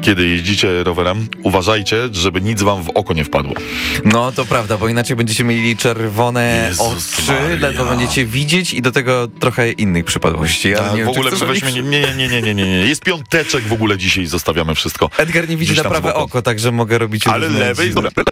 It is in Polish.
kiedy jeździcie rowerem, uważajcie, żeby nic wam w oko nie wpadło. No to prawda, bo inaczej będziecie mieli czerwone Jezus oczy, Maria. ledwo będziecie widzieć i do tego trochę innych przypadłości. Ja Tak, nie wiem, w ogóle czy chcesz weźmy, o nich nie. Jest piąteczek w ogóle dzisiaj, zostawiamy wszystko. Edgar nie widzi gdzieś na tam z prawe boku. oko, także mogę robić Ale różne lewej, dziwne- dobra.